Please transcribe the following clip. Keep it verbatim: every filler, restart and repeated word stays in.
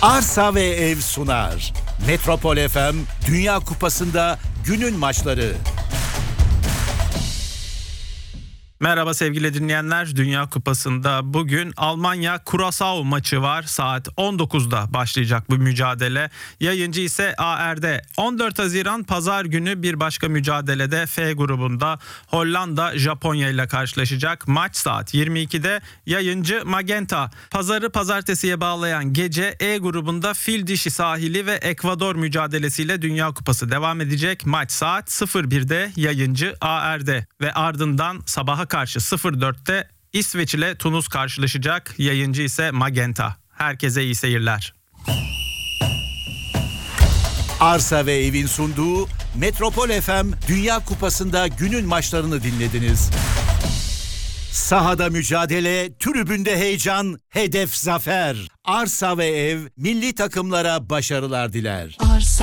Arsa ve Ev sunar. Metropol F M Dünya Kupası'nda günün maçları. Merhaba sevgili dinleyenler. Dünya Kupası'nda bugün Almanya-Curaçao maçı var. Saat on dokuzda başlayacak bu mücadele. Yayıncı ise A R D. on dört Haziran Pazar günü bir başka mücadelede F grubunda Hollanda Japonya ile karşılaşacak. Maç saat yirmi ikide. Yayıncı Magenta. Pazarı pazartesiye bağlayan gece E grubunda Fil Dişi Sahili ve Ekvador mücadelesiyle Dünya Kupası devam edecek. Maç saat sıfır birde. Yayıncı A R D ve ardından sabaha karşı sıfır dörtte İsveç ile Tunus karşılaşacak. Yayıncı ise Magenta. Herkese iyi seyirler. Arsa ve Ev'in sunduğu Metropol F M Dünya Kupası'nda günün maçlarını dinlediniz. Sahada mücadele, tribünde heyecan, hedef zafer. Arsa ve Ev milli takımlara başarılar diler. Arsa